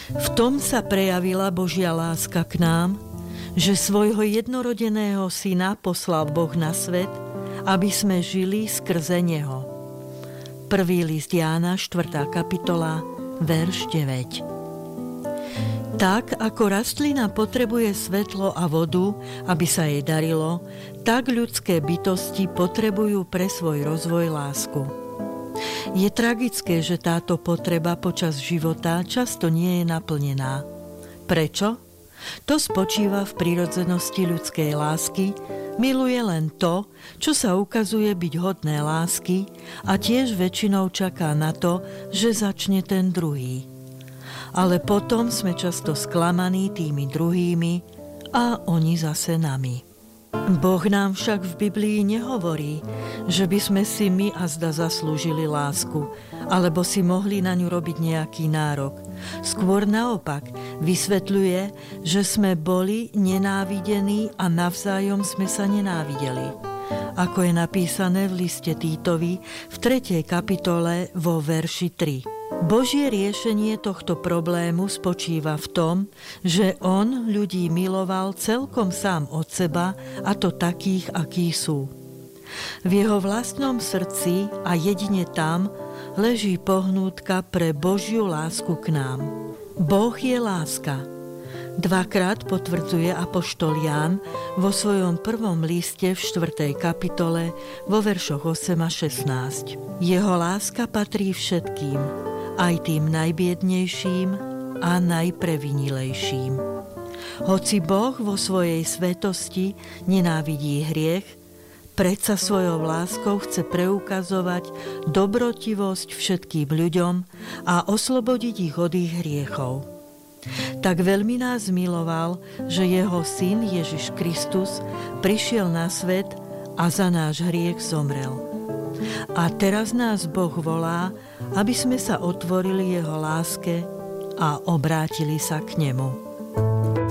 V tom sa prejavila Božia láska k nám, že svojho jednorodeného syna poslal Boh na svet, aby sme žili skrze neho. Prvý list Jána, 4. kapitola, verš 9. Tak, ako rastlina potrebuje svetlo a vodu, aby sa jej darilo, tak ľudské bytosti potrebujú pre svoj rozvoj lásku. Je tragické, že táto potreba počas života často nie je naplnená. Prečo? To spočíva v prirodzenosti ľudskej lásky, miluje len to, čo sa ukazuje byť hodné lásky a tiež väčšinou čaká na to, že začne ten druhý. Ale potom sme často sklamaní tými druhými a oni zase nami. Boh nám však v Biblii nehovorí, že by sme si my azda zaslúžili lásku, alebo si mohli na ňu robiť nejaký nárok. Skôr naopak, vysvetľuje, že sme boli nenávidení a navzájom sme sa nenávideli. Ako je napísané v liste Títovi v 3. kapitole vo verši 3. Božie riešenie tohto problému spočíva v tom, že on ľudí miloval celkom sám od seba, a to takých, akí sú. V jeho vlastnom srdci a jedine tam leží pohnútka pre Božiu lásku k nám. Boh je láska. Dvakrát potvrdzuje apoštol Ján vo svojom prvom liste v 4. kapitole vo veršoch 8 a 16. Jeho láska patrí všetkým, aj tým najbiednejším a najprevinilejším. Hoci Boh vo svojej svetosti nenávidí hriech, predsa svojou láskou chce preukazovať dobrotivosť všetkým ľuďom a oslobodiť ich od ich hriechov. Tak veľmi nás miloval, že jeho syn Ježiš Kristus prišiel na svet a za náš hriech zomrel. A teraz nás Boh volá, aby sme sa otvorili jeho láske a obrátili sa k nemu.